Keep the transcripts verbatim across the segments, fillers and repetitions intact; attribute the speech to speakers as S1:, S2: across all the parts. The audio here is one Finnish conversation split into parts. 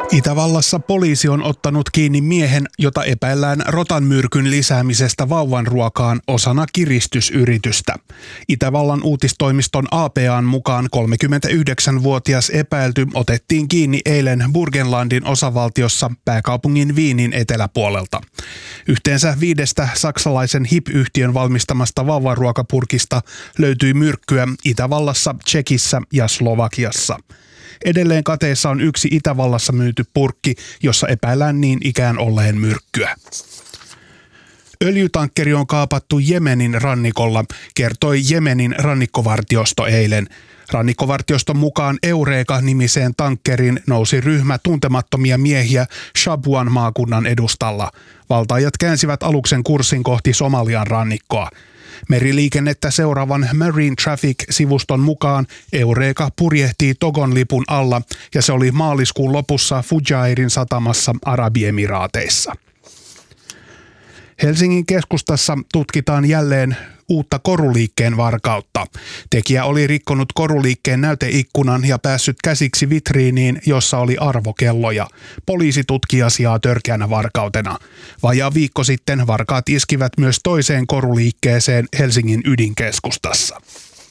S1: Itävallassa poliisi on ottanut kiinni miehen, jota epäillään rotanmyrkyn lisäämisestä vauvan ruokaan osana kiristysyritystä. Itävallan uutistoimiston A P A:n mukaan kolmekymmentäyhdeksänvuotias epäilty otettiin kiinni eilen Burgenlandin osavaltiossa pääkaupungin Viinin eteläpuolelta. Yhteensä viidestä saksalaisen H I P-yhtiön valmistamasta vauvaruokapurkista löytyi myrkkyä Itävallassa, Tšekissä ja Slovakiassa. Edelleen kateessa on yksi Itävallassa myyty purkki, jossa epäillään niin ikään olleen myrkkyä. Öljytankkeri on kaapattu Jemenin rannikolla, kertoi Jemenin rannikkovartiosto eilen. Rannikkovartioston mukaan Eureka-nimiseen tankkeriin nousi ryhmä tuntemattomia miehiä Shabuan maakunnan edustalla. Valtaajat käänsivät aluksen kurssin kohti Somalian rannikkoa. Meriliikennettä seuraavan Marine Traffic-sivuston mukaan Eureka purjehtii Togon lipun alla ja se oli maaliskuun lopussa Fujairin satamassa Arabiemiraateissa. Helsingin keskustassa tutkitaan jälleen uutta koruliikkeen varkautta. Tekijä oli rikkonut koruliikkeen näyteikkunan ja päässyt käsiksi vitriiniin, jossa oli arvokelloja. Poliisi tutki asiaa törkeänä varkautena. Vajaa viikko sitten varkaat iskivät myös toiseen koruliikkeeseen Helsingin ydinkeskustassa.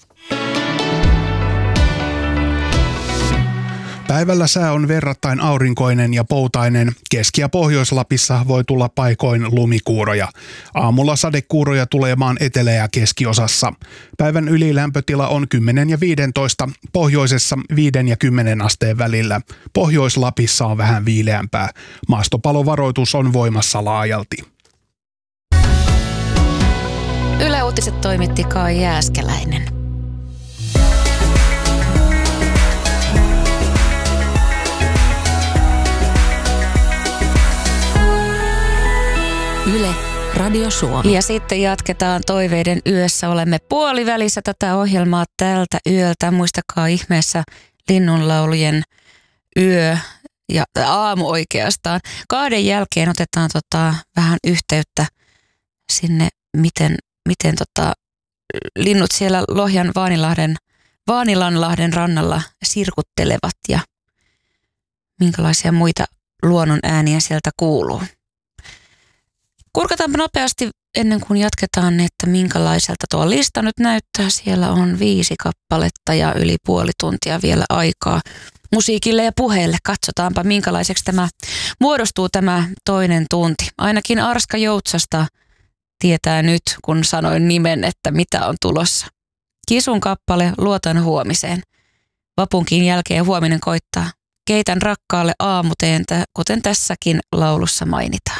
S1: Päivällä sää on verrattain aurinkoinen ja poutainen. Keski- ja Pohjois-Lapissa voi tulla paikoin lumikuuroja. Aamulla sadekuuroja tulee maan etelä- ja keskiosassa. Päivän ylilämpötila on kymmenen ja viisitoista, pohjoisessa viiden ja kymmenen asteen välillä. Pohjois-Lapissa on vähän viileämpää. Maastopalovaroitus on voimassa laajalti.
S2: Yle Uutiset toimitti Kai Jääskeläinen. Yle Radio Suomi. Ja sitten jatketaan Toiveiden yössä. Olemme puolivälissä tätä ohjelmaa tältä yöltä. Muistakaa ihmeessä linnunlaulujen yö ja aamu oikeastaan. Kahden jälkeen otetaan tota, vähän yhteyttä sinne, miten, miten tota, linnut siellä Lohjan Vaanilahden, Vaanilanlahden rannalla sirkuttelevat ja minkälaisia muita luonnon ääniä sieltä kuuluu. Kurkataanpa nopeasti ennen kuin jatketaan, että minkälaiselta tuo lista nyt näyttää. Siellä on viisi kappaletta ja yli puoli tuntia vielä aikaa musiikille ja puheelle. Katsotaanpa minkälaiseksi tämä muodostuu tämä toinen tunti. Ainakin Arska Joutsasta tietää nyt, kun sanoin nimen, että mitä on tulossa. Kisun kappale Luotan huomiseen. Vapunkin jälkeen huominen koittaa. Keitän rakkaalle aamuteentä, kuten tässäkin laulussa mainitaan.